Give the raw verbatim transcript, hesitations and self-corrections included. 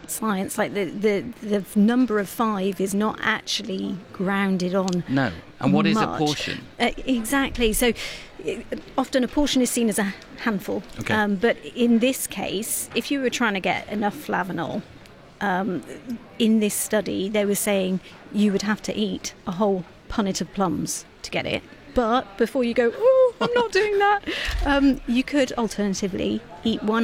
science. Like the, the, the number of five is not actually grounded on. No. And what much. is a portion? Uh, exactly. So it, often a portion is seen as a handful. Okay. Um, but in this case, if you were trying to get enough flavanol, um, in this study, they were saying you would have to eat a whole punnet of plums to get it. But before you go, oh, I'm not doing that, um, you could alternatively eat one